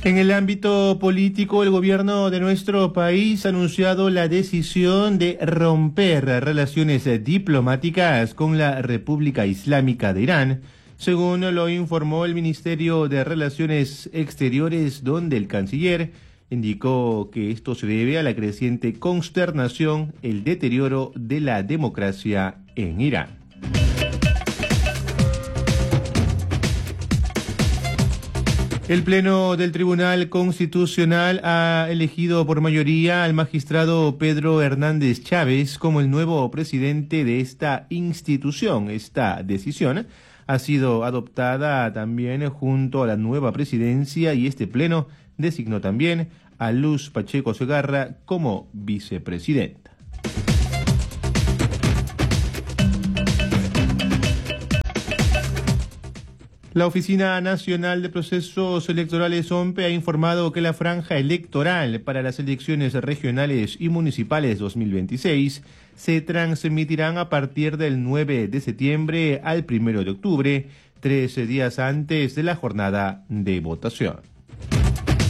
En el ámbito político, el gobierno de nuestro país ha anunciado la decisión de romper relaciones diplomáticas con la República Islámica de Irán, según lo informó el Ministerio de Relaciones Exteriores, donde el canciller indicó que esto se debe a la creciente consternación, el deterioro de la democracia en Irán. El Pleno del Tribunal Constitucional ha elegido por mayoría al magistrado Pedro Hernández Chávez como el nuevo presidente de esta institución. Esta decisión ha sido adoptada también junto a la nueva presidencia y este pleno designó también a Luz Pacheco Segarra como vicepresidenta. La Oficina Nacional de Procesos Electorales OMPE ha informado que la franja electoral para las elecciones regionales y municipales 2026 se transmitirán a partir del 9 de septiembre al 1 de octubre, 13 días antes de la jornada de votación.